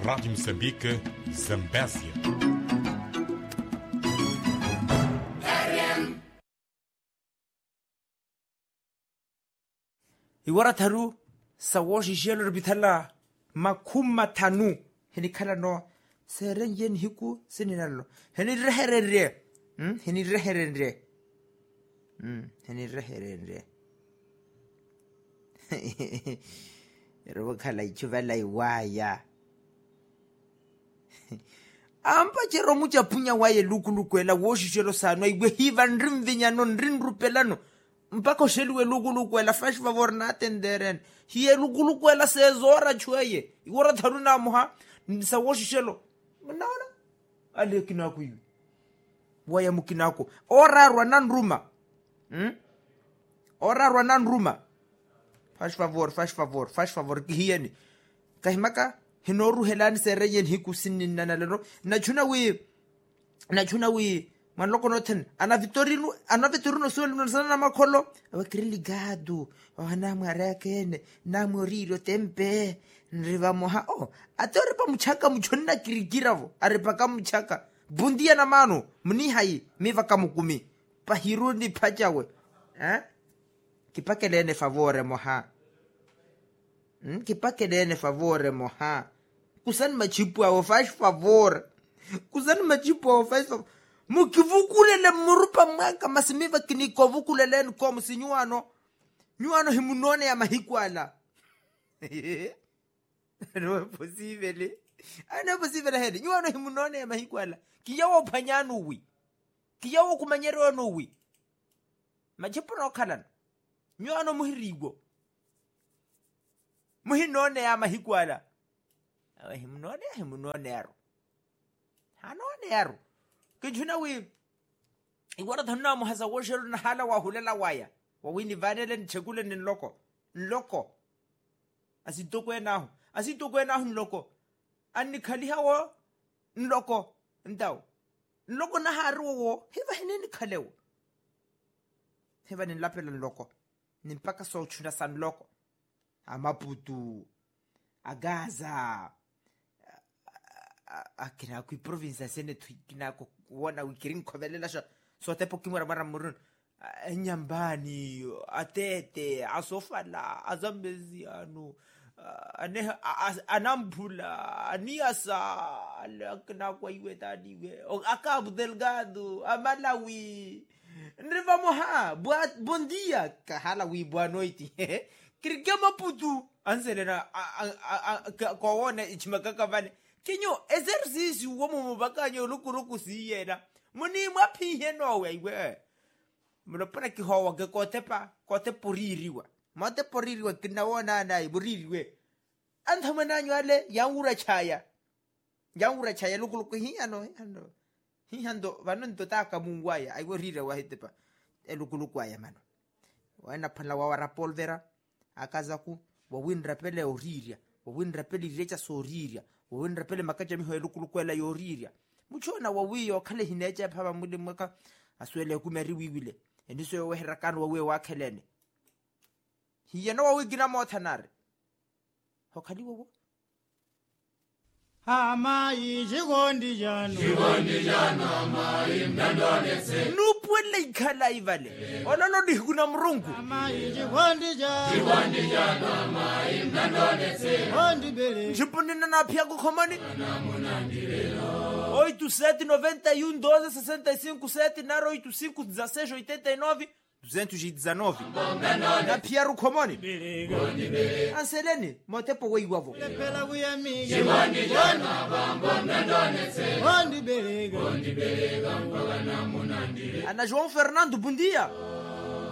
Rádio Moçambique, Zambésia. Iwara taru sawoshi jelo bitala makuma tanu heni kala no serenjen hiku sininalo heni reherere heni reherere heni reherere robo kala ichuvala iwaya amba jero mucha punya waye lukulukwela woshi jelo sano igwe hiva ndrimvinyano ndrinrupelano mpaka sheliwe lukulukwela fash favor na atenderen hiye lukulukwela sezora chweye iwara taruna muha nisa woshi jelo naona ale kinako yu waya mukinako orarwa nanruma orarwa nanruma fash favor hiyeni kahimaka hinoru helani serenyen hikusin nanalero nachuna wi manloko noten ana vitorino solo sana makolo abakrili gadu wana mwarekene na moriro tempe nriva moha atore pa muchaka muchonna kirigiravo arepa ka muchaka bundia na mano mni hai miva kamukumi pa hiruni pajawe kipakelene favore moha kipakelene favore moha kusan machipu awo fash favor kusan machipu awo fash favor mukivukulele murupa mwaka masimiva kinikovukulele nko musinyuano nyuano himunone ya mahikwala no possible ana possible hedi nyuano himunone ya mahikwala kiyawo panyanu wi kiyawo kumanyero no wi machipu no kalan nyuano muhirigo muhinone ya mahikwala himunone yaro hanone yaro kinjuna wi igwara thanna muhasa woshelo na hala wa hulela waya wa wini vanele nchekule nloko asitokwe nahu nloko ani khaliha wo nloko ndaw nloko na haru wo hiva hineni khalewo hiva ni lapela nloko ni mpaka so chuna san loko amaputu agaza akina ku province sene tukina ko wona wikirin khobelela so tepo kimura mara murun nyambani atete asofala azambezi anu anampula aniasa akina kwa iweta diwe akabu delgado amalawi nriva moha bondia kahala wi boanoiti kirikama putu anselena ko wona ichimakaka vale kinyo exercise wo mubakanyo lukuruku siyena muni maphihe nowe iwe munopana kihowa ke kote poririwa mate poririwa kinawona na ibuririwe anthamananyo ale yaura chaya lukuluku hihando vanonto taka mungwaya aiwe rire wa hitepa elukuluku aya mano wana phala wa rapolvera akazaku wawindra pele oriria wawindra pele irecha soriria wawindra pele makaja miho elukulukwela yoriria muchona wawiyo khale hinecha phaba muli mwaka aswele kumeri wiwile endiso yo weherakano wawe wakhelene hiyena wawigina mothanare hokhali wo Amai jikondi jano amai mnandonese nupwele ikhala ivale ololo dihuna mrungu amai jikondi jano amai mnandonese ondi bele njipunina na pia kukhomani 8791 12 65 7 naro 85 16 89 219 na pia rukhomani anseleni motepo weiwavo pela kuyami jikondi jano abambo mnandonese ondi bele mpaka namunandire ana João Fernando bundia